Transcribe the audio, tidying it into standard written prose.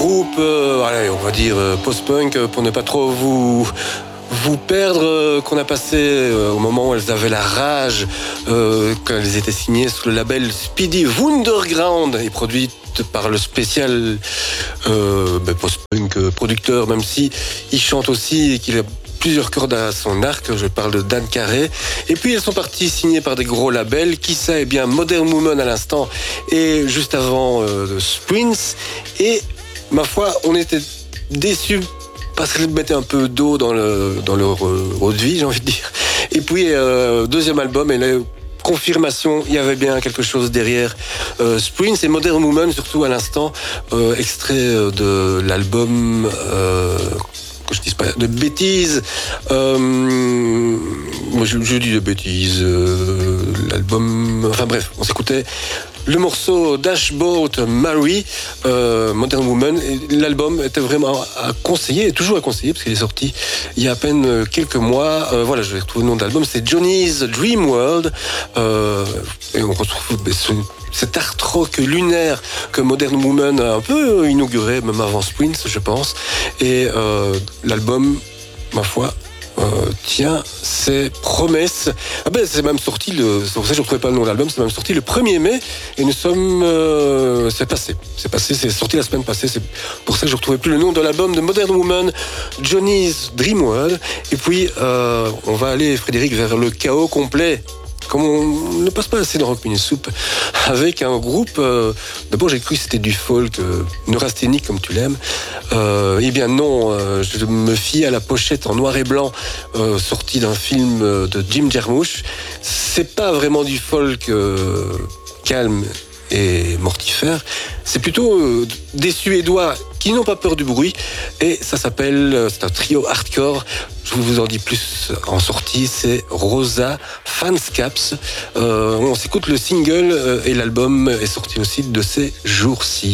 groupe, allez, on va dire post-punk, pour ne pas trop vous perdre, qu'on a passé au moment où elles avaient la rage, quand elles étaient signées sur le label Speedy Wunderground et produites par le spécial post-punk producteur, même si il chante aussi et qu'il a plusieurs cordes à son arc. Je parle de Dan Carey. Et puis elles sont parties signées par des gros labels. Qui ça? Eh bien, Modern Woman à l'instant et juste avant Prince. Et ma foi, on était déçus parce qu'elles mettaient un peu d'eau dans leur eau de vie, j'ai envie de dire. Et puis deuxième album, et là, confirmation, il y avait bien quelque chose derrière Prince et Modern Woman, surtout à l'instant, extrait de l'album que je dise pas de bêtises, moi je dis de bêtises, l'album, enfin bref, on s'écoutait le morceau Dashboard Mary, Modern Woman, et l'album était vraiment à conseiller, et toujours à conseiller, parce qu'il est sorti il y a à peine quelques mois. Voilà, je vais retrouver le nom de l'album, c'est Johnny's Dream World, et on retrouve cet art rock lunaire que Modern Woman a un peu inauguré, même avant Prince, je pense. Et l'album, ma foi, tient ses promesses. Ah ben, c'est même sorti, c'est pour ça que je ne retrouvais pas le nom de l'album, c'est même sorti le 1er mai, et nous sommes... c'est sorti la semaine passée, c'est pour ça que je ne retrouvais plus le nom de l'album de Modern Woman, Johnny's Dream World. Et puis, on va aller, Frédéric, vers le chaos complet. Comme on ne passe pas assez de Rock Mini Soup, avec un groupe, d'abord j'ai cru que c'était du folk, neurasthénique comme tu l'aimes, eh bien non, je me fie à la pochette en noir et blanc, sortie d'un film de Jim Jarmusch. C'est pas vraiment du folk calme et mortifère, c'est plutôt des Suédois qui n'ont pas peur du bruit, et ça s'appelle, c'est un trio hardcore. Je vous en dis plus en sortie, c'est Rosa Fanscaps. On s'écoute le single et l'album est sorti aussi de ces jours-ci.